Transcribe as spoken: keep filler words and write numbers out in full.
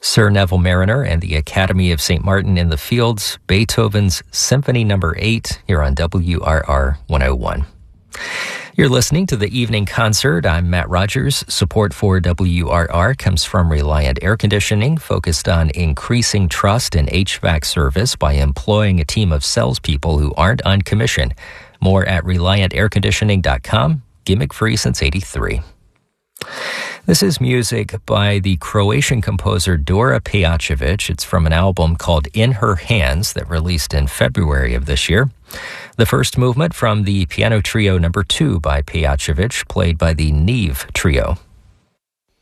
Sir Neville Mariner and the Academy of Saint Martin in the Fields, Beethoven's Symphony Number eight, here on W R R one oh one. You're listening to the Evening Concert. I'm Matt Rogers. Support for W R R comes from Reliant Air Conditioning, focused on increasing trust in H V A C service by employing a team of salespeople who aren't on commission. More at reliant air conditioning dot com. Gimmick free since eighty-three. This is music by the Croatian composer Dora Pejacevic. It's from an album called In Her Hands that released in February of this year. The first movement from the piano trio number two by Pejacevic, played by the Neve Trio.